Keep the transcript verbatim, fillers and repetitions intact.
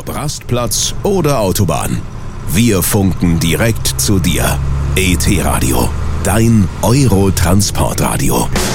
ob Rastplatz oder Autobahn. Wir funken direkt zu dir. E T Radio, dein Euro-Transportradio.